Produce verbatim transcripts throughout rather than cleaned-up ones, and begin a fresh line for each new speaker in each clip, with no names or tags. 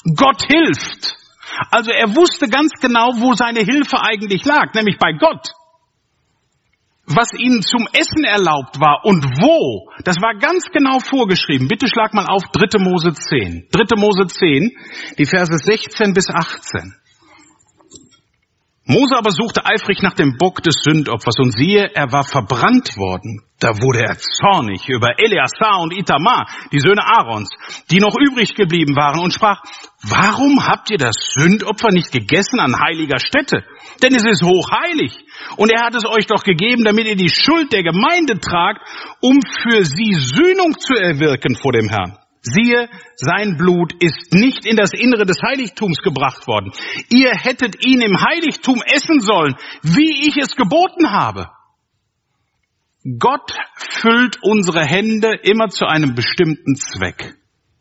Gott hilft. Also er wusste ganz genau, wo seine Hilfe eigentlich lag, nämlich bei Gott. Was ihnen zum Essen erlaubt war und wo, das war ganz genau vorgeschrieben. Bitte schlag mal auf dritte Mose zehn. dritte Mose zehn, die Verse sechzehn bis achtzehn. Mose aber suchte eifrig nach dem Bock des Sündopfers und siehe, er war verbrannt worden. Da wurde er zornig über Eleazar und Itamar, die Söhne Aarons, die noch übrig geblieben waren und sprach, warum habt ihr das Sündopfer nicht gegessen an heiliger Stätte? Denn es ist hochheilig. Und er hat es euch doch gegeben, damit ihr die Schuld der Gemeinde tragt, um für sie Sühnung zu erwirken vor dem Herrn. Siehe, sein Blut ist nicht in das Innere des Heiligtums gebracht worden. Ihr hättet ihn im Heiligtum essen sollen, wie ich es geboten habe. Gott füllt unsere Hände immer zu einem bestimmten Zweck.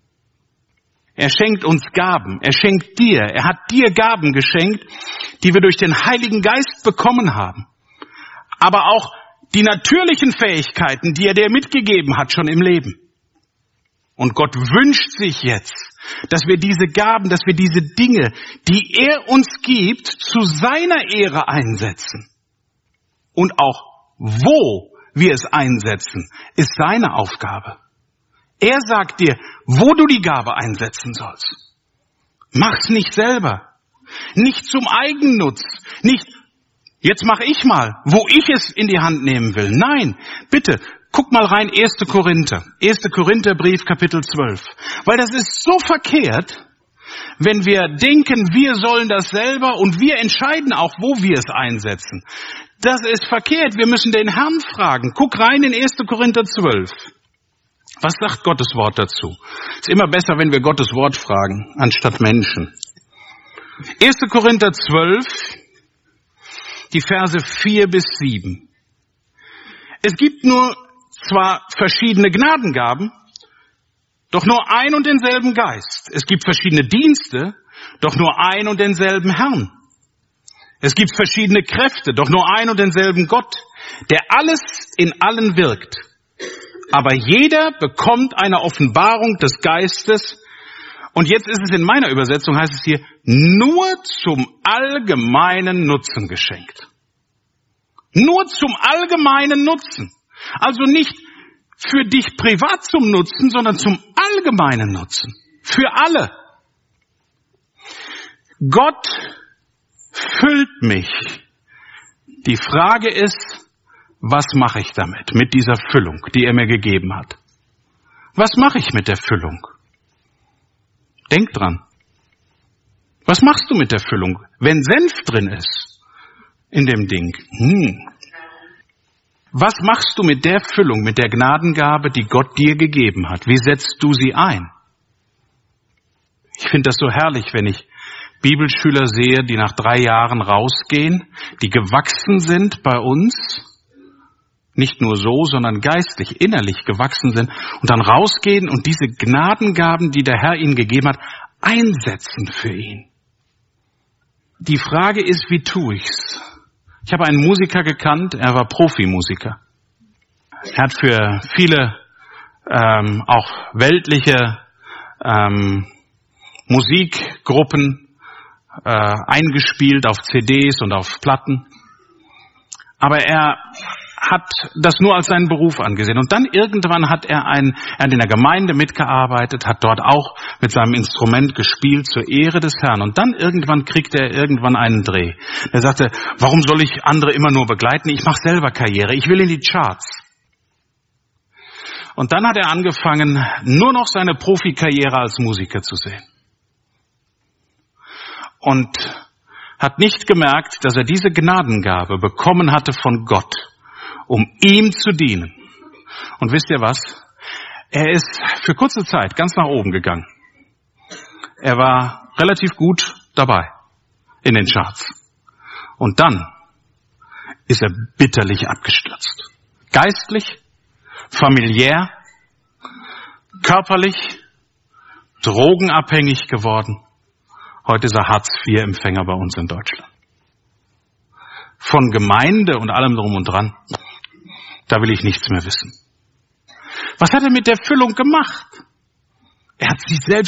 Er schenkt uns Gaben, er schenkt dir, er hat dir Gaben geschenkt, die wir durch den Heiligen Geist bekommen haben. Aber auch die natürlichen Fähigkeiten, die er dir mitgegeben hat schon im Leben. Und Gott wünscht sich jetzt, dass wir diese Gaben, dass wir diese Dinge, die er uns gibt, zu seiner Ehre einsetzen. Und auch wo wir es einsetzen, ist seine Aufgabe. Er sagt dir, wo du die Gabe einsetzen sollst. Mach's nicht selber. Nicht zum Eigennutz. Nicht, jetzt mach ich mal, wo ich es in die Hand nehmen will. Nein, bitte, guck mal rein, erster Korinther. erster Korintherbrief, Kapitel zwölf. Weil das ist so verkehrt, wenn wir denken, wir sollen das selber und wir entscheiden auch, wo wir es einsetzen. Das ist verkehrt. Wir müssen den Herrn fragen. Guck rein in erster Korinther zwölf. Was sagt Gottes Wort dazu? Ist immer besser, wenn wir Gottes Wort fragen, anstatt Menschen. erster Korinther zwölf, die Verse vier bis sieben. Es gibt nur zwar verschiedene Gnadengaben, doch nur ein und denselben Geist. Es gibt verschiedene Dienste, doch nur ein und denselben Herrn. Es gibt verschiedene Kräfte, doch nur ein und denselben Gott, der alles in allen wirkt. Aber jeder bekommt eine Offenbarung des Geistes. Und jetzt ist es in meiner Übersetzung, heißt es hier, nur zum allgemeinen Nutzen geschenkt. Nur zum allgemeinen Nutzen. Also nicht für dich privat zum Nutzen, sondern zum allgemeinen Nutzen. Für alle. Gott füllt mich. Die Frage ist, was mache ich damit, mit dieser Füllung, die er mir gegeben hat? Was mache ich mit der Füllung? Denk dran. Was machst du mit der Füllung, wenn Senf drin ist in dem Ding? Hm. Was machst du mit der Füllung, mit der Gnadengabe, die Gott dir gegeben hat? Wie setzt du sie ein? Ich finde das so herrlich, wenn ich Bibelschüler sehe, die nach drei Jahren rausgehen, die gewachsen sind bei uns, nicht nur so, sondern geistlich, innerlich gewachsen sind und dann rausgehen und diese Gnadengaben, die der Herr ihnen gegeben hat, einsetzen für ihn. Die Frage ist, wie tue ich's? Ich habe einen Musiker gekannt, er war Profimusiker. Er hat für viele ähm, auch weltliche ähm, Musikgruppen äh, eingespielt auf C Ds und auf Platten. Aber er hat das nur als seinen Beruf angesehen. Und dann irgendwann hat er, ein, er hat in der Gemeinde mitgearbeitet, hat dort auch mit seinem Instrument gespielt zur Ehre des Herrn. Und dann irgendwann kriegte er irgendwann einen Dreh. Er sagte, warum soll ich andere immer nur begleiten? Ich mache selber Karriere, ich will in die Charts. Und dann hat er angefangen, nur noch seine Profikarriere als Musiker zu sehen. Und hat nicht gemerkt, dass er diese Gnadengabe bekommen hatte von Gott, um ihm zu dienen. Und wisst ihr was? Er ist für kurze Zeit ganz nach oben gegangen. Er war relativ gut dabei in den Charts. Und dann ist er bitterlich abgestürzt. Geistlich, familiär, körperlich, drogenabhängig geworden. Heute ist er Hartz-vier-Empfänger bei uns in Deutschland. Von Gemeinde und allem drum und dran, da will ich nichts mehr wissen. Was hat er mit der Füllung gemacht? Er hat sich selbst